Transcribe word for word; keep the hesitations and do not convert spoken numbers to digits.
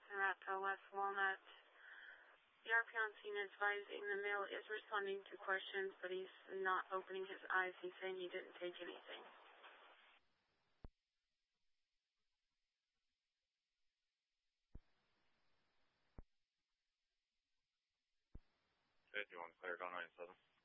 Raptor West Walnut. The R P on scene is advising the male is responding to questions, but he's not opening his eyes. He's saying he didn't take anything. fifty-one, clear, go nine seven.